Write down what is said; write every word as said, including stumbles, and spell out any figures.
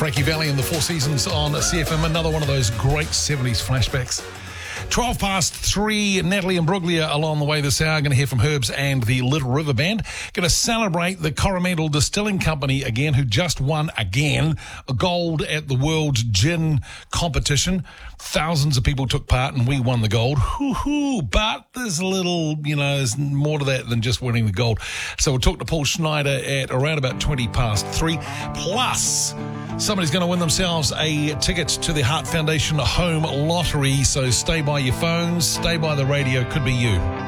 Frankie Valli and the Four Seasons on C F M. Another one of those great seventies flashbacks. twelve past three, Natalie and Bruglia along the way this hour. Going to hear from Herbs and the Little River Band. Going to celebrate the Coromandel Distilling Company again, who just won again a gold at the World Gin Competition. Thousands of people took part and we won the gold. Hoo-hoo, but there's a little, you know, there's more to that than just winning the gold. So we'll talk to Paul Schneider at around about twenty past three. Plus, somebody's going to win themselves a ticket to the Heart Foundation Home Lottery. So stay by your phones, stay by the radio. Could be you.